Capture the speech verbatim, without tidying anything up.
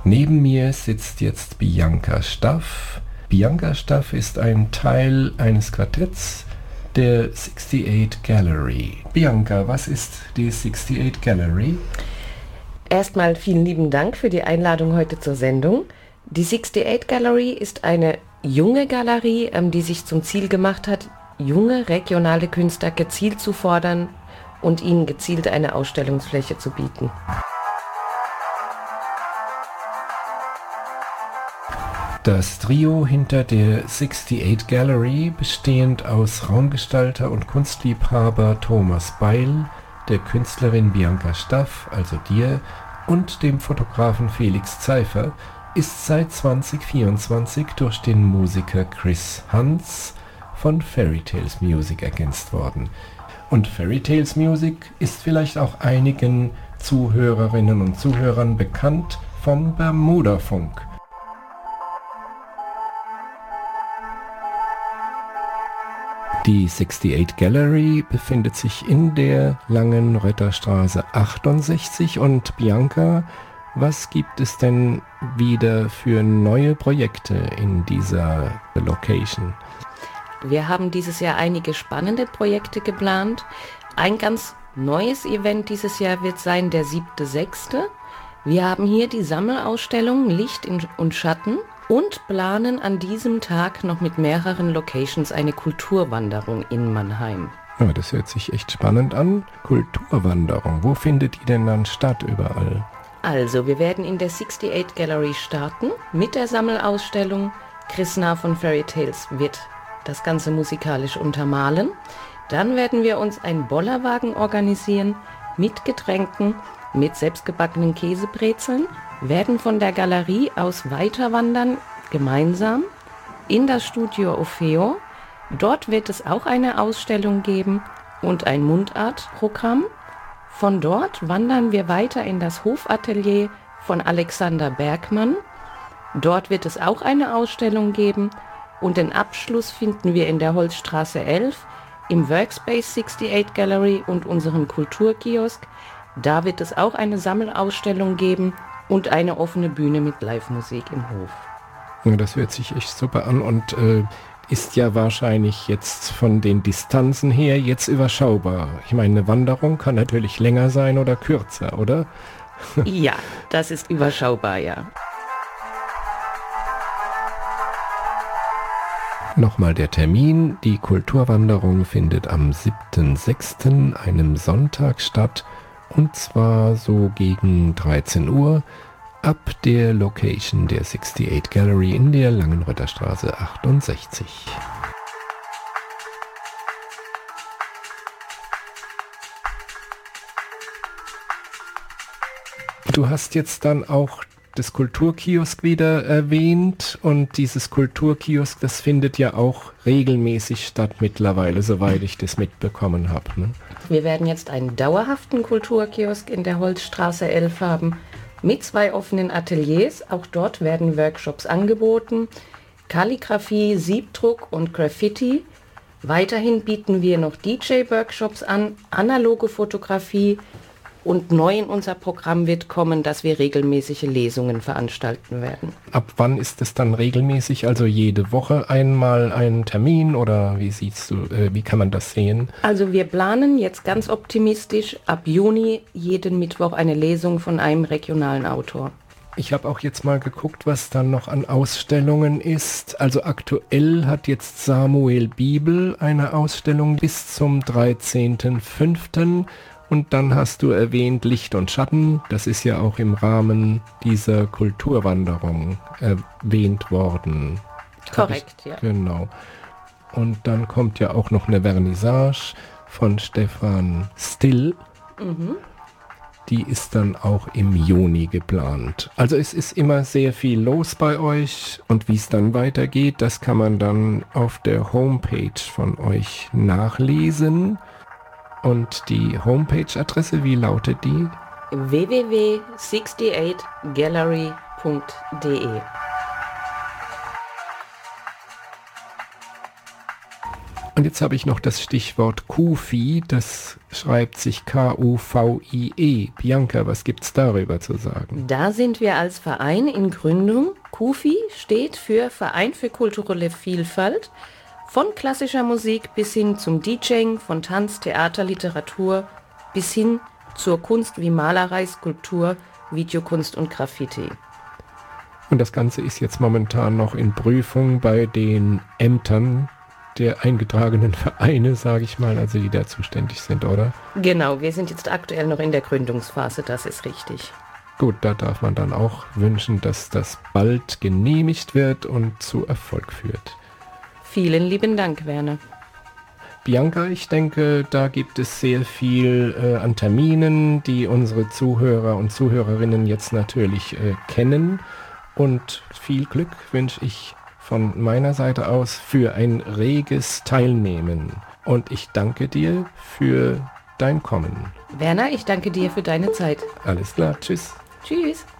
Neben mir sitzt jetzt Bianca Staff. Bianca Staff ist ein Teil eines Quartetts der achtundsiebzig Gallery. Bianca, was ist die achtundsiebzig Gallery? Erstmal vielen lieben Dank für die Einladung heute zur Sendung. Die achtundsiebzig Gallery ist eine junge Galerie, die sich zum Ziel gemacht hat, junge regionale Künstler gezielt zu fordern und ihnen gezielt eine Ausstellungsfläche zu bieten. Das Trio hinter der achtundsiebzig Gallery, bestehend aus Raumgestalter und Kunstliebhaber Thomas Beil, der Künstlerin Bianca Staff, also dir, und dem Fotografen Felix Zeifer, ist seit zwanzig vierundzwanzig durch den Musiker Chris Hans von Fairy Tales Music ergänzt worden. Und Fairy Tales Music ist vielleicht auch einigen Zuhörerinnen und Zuhörern bekannt vom Bermuda-Funk. Die achtundsiebzig Gallery befindet sich in der Langen Rötterstraße achtundsechzig. Und Bianca, was gibt es denn wieder für neue Projekte in dieser Location? Wir haben dieses Jahr einige spannende Projekte geplant. Ein ganz neues Event dieses Jahr wird sein der siebte sechste Wir haben hier die Sammelausstellung Licht und Schatten und planen an diesem Tag noch mit mehreren Locations eine Kulturwanderung in Mannheim. Ja, das hört sich echt spannend an. Kulturwanderung, wo findet die denn dann statt überall? Also, wir werden in der achtundsiebzig Gallery starten mit der Sammelausstellung. Chris Nah von Fairy Tales wird das Ganze musikalisch untermalen. Dann werden wir uns einen Bollerwagen organisieren mit Getränken, mit selbstgebackenen Käsebrezeln, werden von der Galerie aus weiterwandern, gemeinsam, in das Studio Orfeo. Dort wird es auch eine Ausstellung geben und ein Mundartprogramm. Von dort wandern wir weiter in das Hofatelier von Alexander Bergmann. Dort wird es auch eine Ausstellung geben und den Abschluss finden wir in der Holzstraße elf im Workspace achtundsiebzig Gallery und unserem Kulturkiosk. Da wird es auch eine Sammelausstellung geben und eine offene Bühne mit Live-Musik im Hof. Ja, das hört sich echt super an und äh, ist ja wahrscheinlich jetzt von den Distanzen her jetzt überschaubar. Ich meine, eine Wanderung kann natürlich länger sein oder kürzer, oder? Ja, das ist überschaubar, ja. Nochmal der Termin. Die Kulturwanderung findet am siebten sechsten, einem Sonntag, statt. Und zwar so gegen dreizehn Uhr ab der Location der achtundsiebzig Gallery in der Langen Rötterstraße achtundsechzig. Du hast jetzt dann auch das Kulturkiosk wieder erwähnt und dieses Kulturkiosk, das findet ja auch regelmäßig statt mittlerweile, soweit ich das mitbekommen habe. Ne? Wir werden jetzt einen dauerhaften Kulturkiosk in der Holzstraße elf haben mit zwei offenen Ateliers. Auch dort werden Workshops angeboten, Kalligraphie, Siebdruck und Graffiti. Weiterhin bieten wir noch D J-Workshops an, analoge Fotografie. Und neu in unser Programm wird kommen, dass wir regelmäßige Lesungen veranstalten werden. Ab wann ist es dann regelmäßig? Also jede Woche einmal einen Termin oder wie siehst du, äh, wie kann man das sehen? Also wir planen jetzt ganz optimistisch ab Juni jeden Mittwoch eine Lesung von einem regionalen Autor. Ich habe auch jetzt mal geguckt, was dann noch an Ausstellungen ist. Also aktuell hat jetzt Samuel Bibel eine Ausstellung bis zum dreizehnten fünften Und dann hast du erwähnt Licht und Schatten. Das ist ja auch im Rahmen dieser Kulturwanderung erwähnt worden. Korrekt, ich, ja. Genau. Und dann kommt ja auch noch eine Vernissage von Stefan Still. Mhm. Die ist dann auch im Juni geplant. Also es ist immer sehr viel los bei euch. Und wie es dann weitergeht, das kann man dann auf der Homepage von euch nachlesen. Und die Homepage-Adresse, wie lautet die? w w w punkt achtundsiebzig gallery punkt d e. Und jetzt habe ich noch das Stichwort Kufi, das schreibt sich K U V I E. Bianca, was gibt's darüber zu sagen? Da sind wir als Verein in Gründung. Kufi steht für Verein für kulturelle Vielfalt, von klassischer Musik bis hin zum DJing, von Tanz, Theater, Literatur bis hin zur Kunst wie Malerei, Skulptur, Videokunst und Graffiti. Und das Ganze ist jetzt momentan noch in Prüfung bei den Ämtern der eingetragenen Vereine, sage ich mal, also die da zuständig sind, oder? Genau, wir sind jetzt aktuell noch in der Gründungsphase, das ist richtig. Gut, da darf man dann auch wünschen, dass das bald genehmigt wird und zu Erfolg führt. Vielen lieben Dank, Werner. Bianca, ich denke, da gibt es sehr viel äh, an Terminen, die unsere Zuhörer und Zuhörerinnen jetzt natürlich äh, kennen. Und viel Glück wünsche ich von meiner Seite aus für ein reges Teilnehmen. Und ich danke dir für dein Kommen. Werner, ich danke dir für deine Zeit. Alles klar, tschüss. Tschüss.